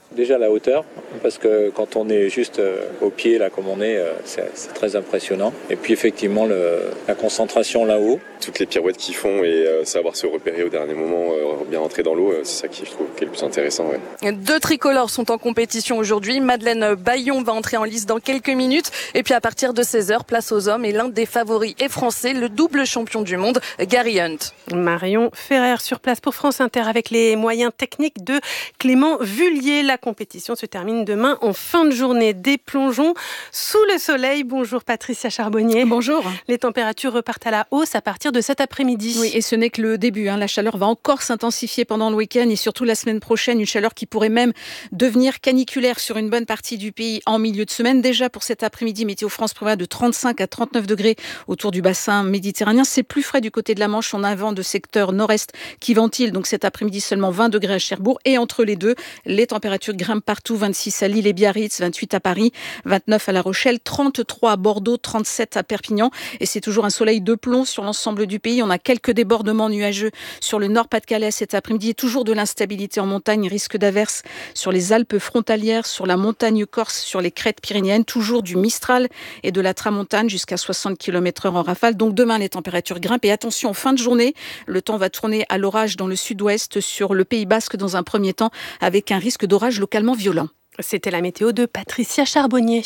Déjà la hauteur, parce que quand on est juste au pied, là comme on est, c'est très impressionnant. Et puis effectivement, la concentration là-haut. Toutes les pirouettes qu'ils font et savoir se repérer au dernier moment, bien rentrer dans l'eau, c'est ça qui je trouve qui est le plus intéressant. Ouais. 2 tricolores sont en compétition aujourd'hui. Madeleine Bayon va entrer en lice dans quelques minutes. Et puis à partir de 16h, place aux hommes. Et l'un des favoris est français, le double champion du monde, Gary Hunt. Marion Ferrer sur place pour France Inter avec les moyens techniques de Clément Vullier. La compétition se termine demain en fin de journée. Des plongeons sous le soleil. Bonjour Patricia Charbonnier. Bonjour. Les températures repartent à la hausse à partir de cet après-midi. Oui, et ce n'est que le début. La chaleur va encore s'intensifier pendant le week-end et surtout la semaine prochaine. Une chaleur qui pourrait même devenir caniculaire sur une bonne partie du pays en milieu de semaine. Déjà pour cet après-midi, Météo France prévoit de 35 à 39 degrés autour du bassin méditerranéen. C'est plus frais du côté de la Manche. On a un vent de secteur nord-est qui ventile. Donc cet après-midi, seulement 20 degrés à Cherbourg. Et entre les deux, les températures grimpent partout. 26 à Lille et Biarritz, 28 à Paris, 29 à La Rochelle, 33 à Bordeaux, 37 à Perpignan. Et c'est toujours un soleil de plomb sur l'ensemble du pays. On a quelques débordements nuageux sur le Nord-Pas-de-Calais cet après-midi. Et toujours de l'instabilité en montagne, risque d'averses sur les Alpes frontalières, sur la montagne corse, sur les crêtes pyrénéennes. Toujours du Mistral et de la Tramontane jusqu'à 60 km/h en rafale. Donc demain, les températures grimpent. Et attention, en fin de journée, le temps va tourner à l'orage dans le sud-ouest sur le Pays Basque dans un premier temps avec un risque d'orage localement violent. C'était la météo de Patricia Charbonnier.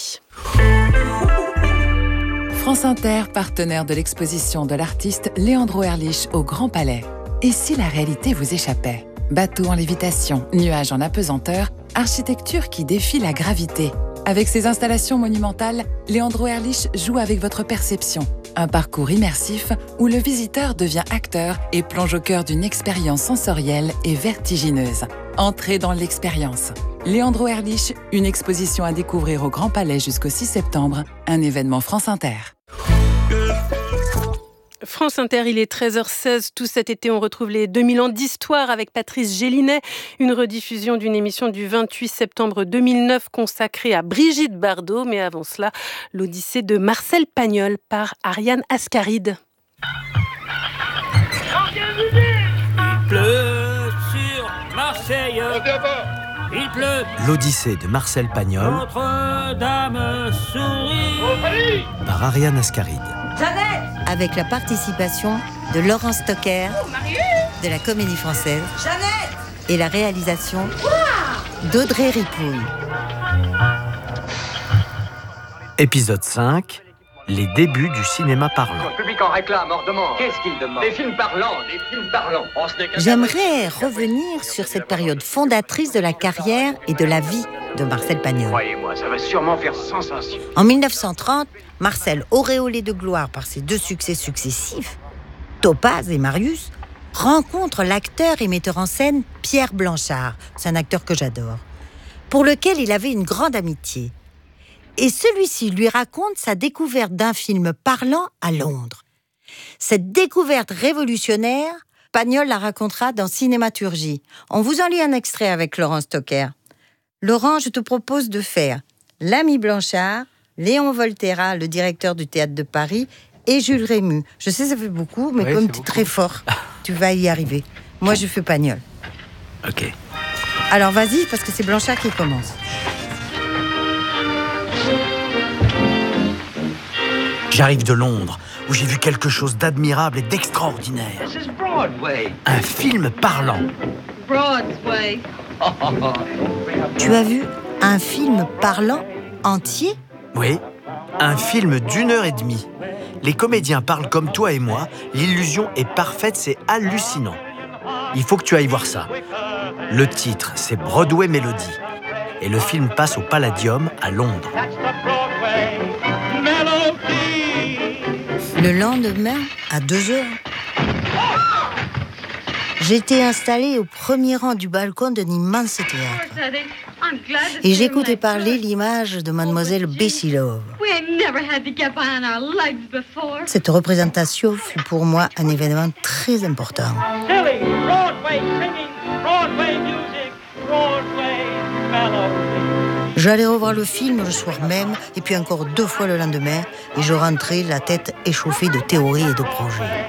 France Inter, partenaire de l'exposition de l'artiste Léandro Erlich au Grand Palais. Et si la réalité vous échappait ? Bateau en lévitation, nuages en apesanteur, architecture qui défie la gravité. Avec ses installations monumentales, Léandro Erlich joue avec votre perception. Un parcours immersif où le visiteur devient acteur et plonge au cœur d'une expérience sensorielle et vertigineuse. Entrez dans l'expérience. Léandro Erlich, une exposition à découvrir au Grand Palais jusqu'au 6 septembre, un événement France Inter. France Inter, il est 13h16. Tout cet été, on retrouve les 2000 ans d'histoire avec Patrice Gélinet. Une rediffusion d'une émission du 28 septembre 2009 consacrée à Brigitte Bardot. Mais avant cela, l'Odyssée de Marcel Pagnol par Ariane Ascaride. Il pleut sur Marseille. Il pleut. L'Odyssée de Marcel Pagnol Notre-Dame sourit. par Ariane Ascaride. Avec la participation de Laurent Stocker, de la Comédie Française, et la réalisation d'Audrey Ripouille. Épisode 5, les débuts du cinéma parlant. Le public en réclame ardemment. Qu'est-ce qu'il demande ? Des films parlants, des films parlants. J'aimerais revenir sur cette période fondatrice de la carrière et de la vie de Marcel Pagnol. Croyez-moi, ça va sûrement faire sensation. En 1930, Marcel, auréolé de gloire par ses 2 succès successifs, Topaz et Marius, rencontre l'acteur et metteur en scène Pierre Blanchard. C'est un acteur que j'adore, pour lequel il avait une grande amitié. Et celui-ci lui raconte sa découverte d'un film parlant à Londres. Cette découverte révolutionnaire, Pagnol la racontera dans Cinématurgie. On vous en lit un extrait avec Laurent Stocker. Laurent, je te propose de faire l'ami Blanchard, Léon Volterra, le directeur du Théâtre de Paris, et Jules Rému. Je sais, ça fait beaucoup, mais comme tu es très fort, tu vas y arriver. Moi, je fais Pagnol. Ok. Alors, vas-y, parce que c'est Blanchard qui commence. J'arrive de Londres, où j'ai vu quelque chose d'admirable et d'extraordinaire. This is Broadway. Un film parlant. Broadway. Tu as vu un film parlant entier ? Oui, un film d'1h30. Les comédiens parlent comme toi et moi, l'illusion est parfaite, c'est hallucinant. Il faut que tu ailles voir ça. Le titre, c'est Broadway Melody. Et le film passe au Palladium à Londres. Le lendemain, à 2h, j'étais installée au premier rang du balcon d'un immense théâtre. Et j'écoutais parler l'image de mademoiselle Bessie Love. Cette représentation fut pour moi un événement très important. J'allais revoir le film le soir même, et puis encore 2 fois le lendemain, et je rentrais la tête échauffée de théories et de projets.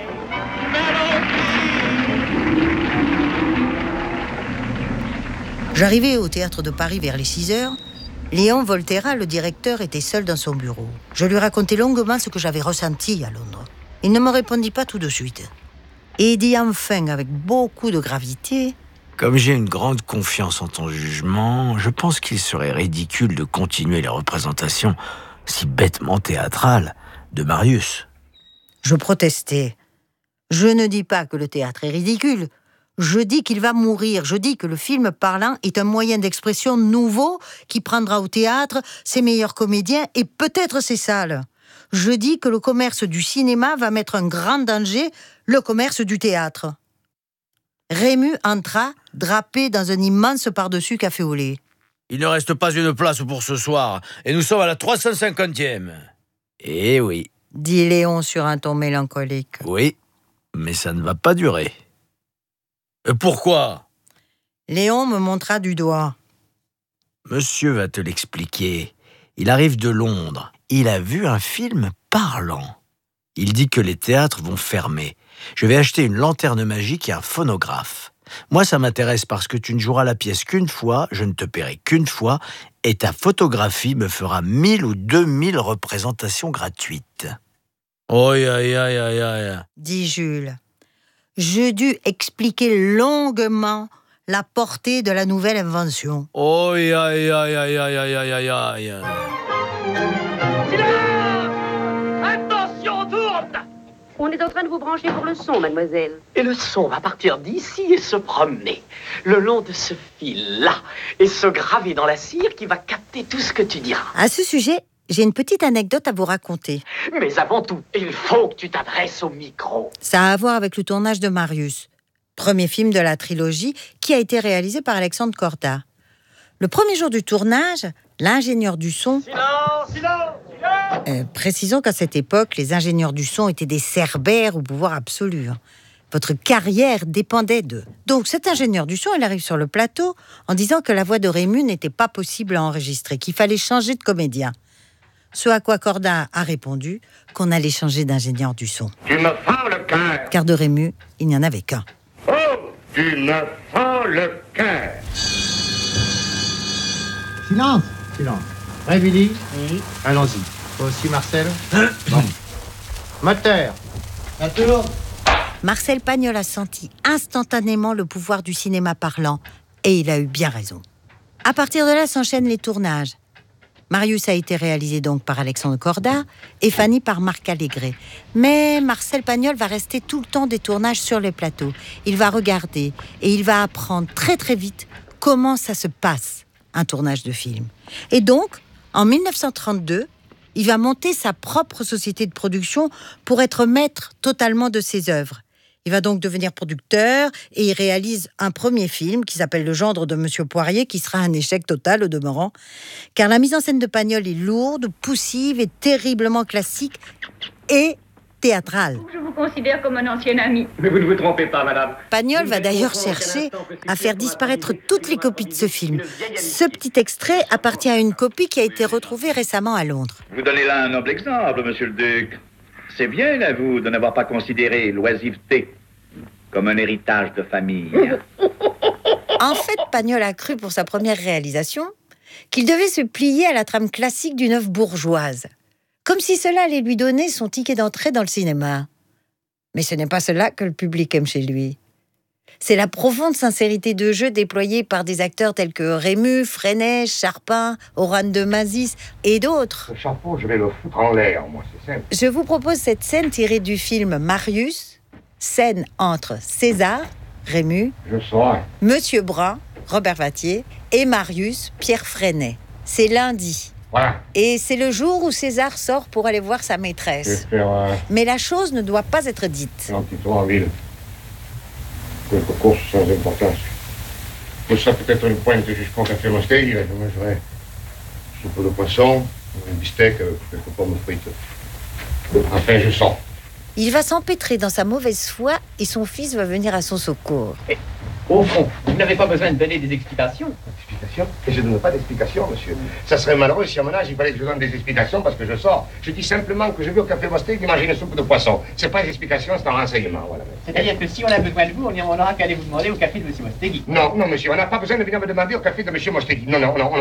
J'arrivais au théâtre de Paris vers les 6h. Léon Volterra, le directeur, était seul dans son bureau. Je lui racontais longuement ce que j'avais ressenti à Londres. Il ne me répondit pas tout de suite. Et dit enfin avec beaucoup de gravité: Comme j'ai une grande confiance en ton jugement, je pense qu'il serait ridicule de continuer les représentations si bêtement théâtrales de Marius. Je protestais. Je ne dis pas que le théâtre est ridicule. Je dis qu'il va mourir. Je dis que le film parlant est un moyen d'expression nouveau qui prendra au théâtre ses meilleurs comédiens et peut-être ses salles. Je dis que le commerce du cinéma va mettre en grand danger le commerce du théâtre. Rému entra, drapé dans un immense par-dessus café au lait. Il ne reste pas une place pour ce soir, et nous sommes à la 350e. Eh oui. Dit Léon sur un ton mélancolique. Oui, mais ça ne va pas durer. Pourquoi ? Léon me montra du doigt. Monsieur va te l'expliquer. Il arrive de Londres. Il a vu un film parlant. Il dit que les théâtres vont fermer. Je vais acheter une lanterne magique et un phonographe. Moi, ça m'intéresse parce que tu ne joueras la pièce qu'une fois, je ne te paierai qu'une fois, et ta photographie me fera 1000 ou 2000 représentations gratuites. Oh, dit Jules. Je dus expliquer longuement la portée de la nouvelle invention. Oh, Attention, tourne! On est en train de vous brancher pour le son, mademoiselle. Et le son va partir d'ici et se promener le long de ce fil-là et se graver dans la cire qui va capter tout ce que tu diras. À ce sujet, j'ai une petite anecdote à vous raconter. Mais avant tout, il faut que tu t'adresses au micro. Ça a à voir avec le tournage de Marius, premier film de la trilogie qui a été réalisé par Alexandre Corda. Le premier jour du tournage, l'ingénieur du son... précisons qu'à cette époque, les ingénieurs du son étaient des cerbères au pouvoir absolu. Votre carrière dépendait d'eux. Donc cet ingénieur du son, il arrive sur le plateau en disant que la voix de Rému n'était pas possible à enregistrer, qu'il fallait changer de comédien. Ce à quoi Corda a répondu qu'on allait changer d'ingénieur du son. Tu me fends le cœur. Car de Rému, il n'y en avait qu'un. Oh, tu me fends le cœur. Silence. Silence. Ouais, Billy. Oui. Allons-y. Toi aussi, Marcel. Bon. Moteur. À tour. Marcel Pagnol a senti instantanément le pouvoir du cinéma parlant. Et il a eu bien raison. À partir de là s'enchaînent les tournages. Marius a été réalisé donc par Alexandre Corda et Fanny par Marc Allégret. Mais Marcel Pagnol va rester tout le temps des tournages sur les plateaux. Il va regarder et il va apprendre très très vite comment ça se passe, un tournage de film. Et donc, en 1932, il va monter sa propre société de production pour être maître totalement de ses œuvres. Il va donc devenir producteur et il réalise un premier film qui s'appelle Le gendre de Monsieur Poirier, qui sera un échec total au demeurant, car la mise en scène de Pagnol est lourde, poussive et terriblement classique et théâtrale. Je vous considère comme un ancien ami. Mais vous ne vous trompez pas, madame. Pagnol va d'ailleurs chercher à faire disparaître toutes les copies de ce film. Ce petit extrait appartient à une copie qui a été retrouvée récemment à Londres. Vous donnez là un noble exemple, monsieur le duc. C'est bien, à vous, de n'avoir pas considéré l'oisiveté comme un héritage de famille. En fait, Pagnol a cru pour sa première réalisation qu'il devait se plier à la trame classique d'une œuvre bourgeoise, comme si cela allait lui donner son ticket d'entrée dans le cinéma. Mais ce n'est pas cela que le public aime chez lui. C'est la profonde sincérité de jeu déployée par des acteurs tels que Rému, Freinet, Charpin, Oran de Mazis et d'autres. Ce chapeau, je vais le foutre en l'air, moi, c'est simple. Je vous propose cette scène tirée du film Marius, scène entre César, Rému, Monsieur Brun, Robert Vattier, et Marius, Pierre Freinet. C'est lundi. Voilà. Et c'est le jour où César sort pour aller voir sa maîtresse. Mais la chose ne doit pas être dite. Un petit tour en ville. Quelques courses sans importance. Ce sera peut-être une pointe jusqu'en café mosquée. Je mangerai soupe de poisson, un bistec, quelques pommes frites. Enfin, je sens. Il va s'empêtrer dans sa mauvaise foi et son fils va venir à son secours. Au fond, vous n'avez pas besoin de donner des explications. Explications? Et je ne donne pas d'explications, monsieur. Ça serait malheureux si à mon âge, il fallait que je donne des explications parce que je sors. Je dis simplement que je vais au café Mostek et manger une soupe de poisson. C'est pas des explications, c'est un renseignement, voilà. C'est-à-dire que si on a besoin de vous, on n'aura qu'à aller vous demander au café de M. Mostegui. Non, non, monsieur, on n'a pas besoin de venir me demander au café de M. Mostegui. Non, non, non,